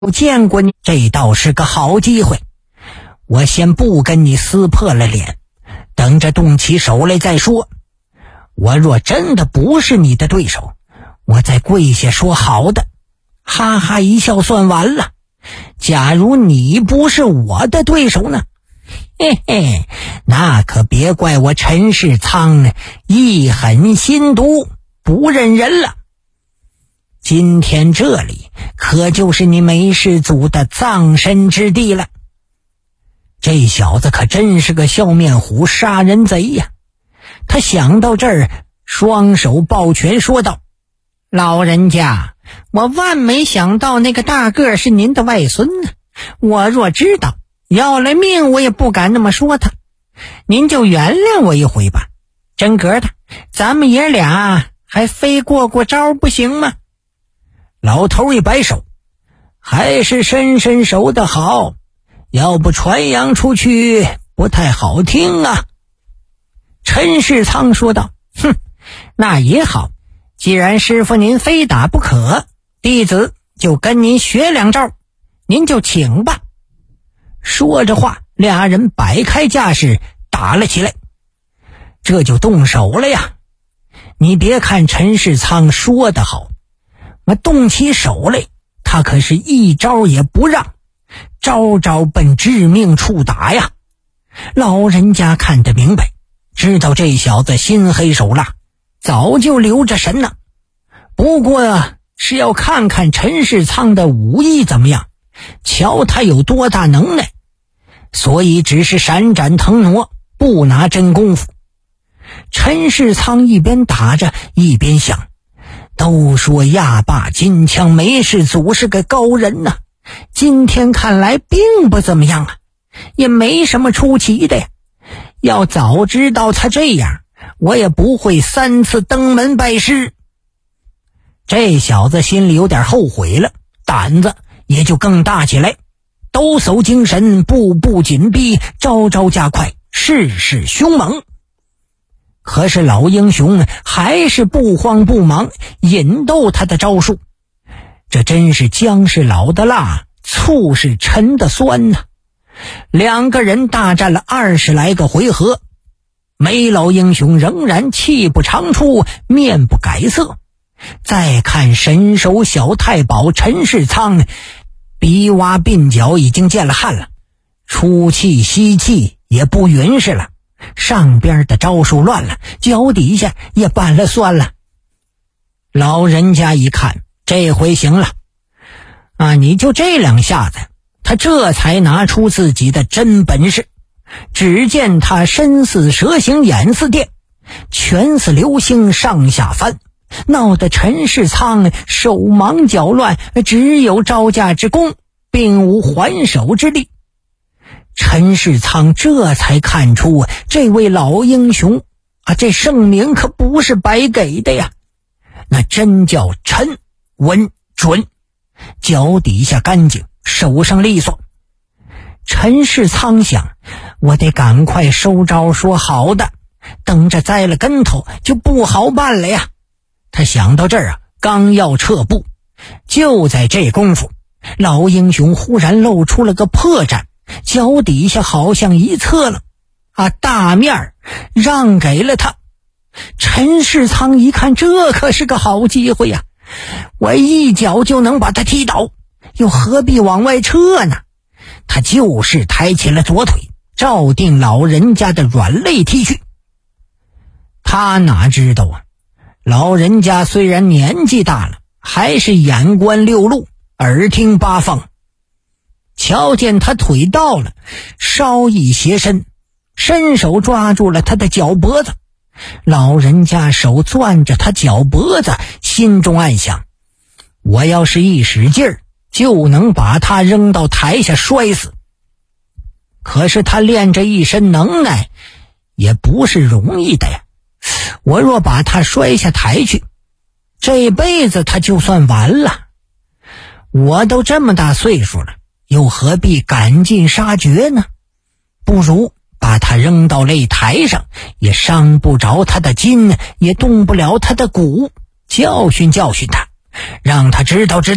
见过你，这倒是个好机会。我先不跟你撕破了脸，等着动起手来再说。我若真的不是你的对手，我再跪下说好的，哈哈一笑算完了。假如你不是我的对手呢？嘿嘿，那可别怪我陈世仓一狠心毒，不认人了。今天这里可就是你梅氏族的葬身之地了。这小子可真是个笑面虎杀人贼呀！他想到这儿，双手抱拳说道：老人家，我万没想到那个大个是您的外孙呢。我若知道，要了命我也不敢那么说他。您就原谅我一回吧，真格的，咱们爷俩还非过过招不行吗？老头一摆手，还是伸伸手的好，要不传扬出去不太好听啊。陈世仓说道：哼，那也好，既然师傅您非打不可，弟子就跟您学两招，您就请吧。说着话，俩人摆开架势打了起来。这就动手了呀。你别看陈世仓说得好，我动起手来，他可是一招也不让，招招奔致命处打呀。老人家看得明白，知道这小子心黑手辣，早就留着神呢。不过是要看看陈世仓的武艺怎么样，瞧他有多大能耐，所以只是闪展腾挪，不拿真功夫。陈世仓一边打着一边想，都说亚霸金枪梅氏祖是个高人呐，今天看来并不怎么样啊，也没什么出奇的呀。要早知道他这样，我也不会3次登门拜师。这小子心里有点后悔了，胆子也就更大起来，抖擞精神，步步紧逼，招招加快，事事凶猛。可是老英雄还是不慌不忙，引逗他的招数。这真是姜是老的辣，醋是陈的酸呐。两个人大战了20来个回合，梅老英雄仍然气不长出，面不改色。再看神手小太保陈世仓，鼻洼鬓角已经见了汗了，出气吸气也不匀实了，上边的招数乱了，脚底下也拌了酸了。老人家一看，这回行了啊，你就这2下子，他这才拿出自己的真本事。只见他身似蛇形，眼似电，拳似流星上下翻，闹得陈世仓手忙脚乱，只有招架之功，并无还手之力。陈世仓这才看出这位老英雄啊，这圣名可不是白给的呀，那真叫沉稳准，脚底下干净，手上利索。陈世仓想，我得赶快收招说好的，等着栽了跟头就不好办了呀。他想到这儿啊，刚要撤步，就在这功夫，老英雄忽然露出了个破绽，脚底下好像一侧了啊，大面儿让给了他。陈世仓一看，这可是个好机会呀，我一脚就能把他踢倒，又何必往外撤呢？他就是抬起了左腿，照定老人家的软肋踢去。他哪知道啊，老人家虽然年纪大了，还是眼观六路，耳听八方。瞧见他腿到了，稍一斜身，伸手抓住了他的脚脖子。老人家手攥着他脚脖子，心中暗想，我要是一使劲儿，就能把他扔到台下摔死。可是他练着一身能耐，也不是容易的呀。我若把他摔下台去，这辈子他就算完了。我都这么大岁数了，又何必赶尽杀绝呢？不如把他扔到擂台上，也伤不着他的筋，也动不了他的骨，教训教训他，让他知道知道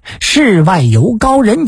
世外有高人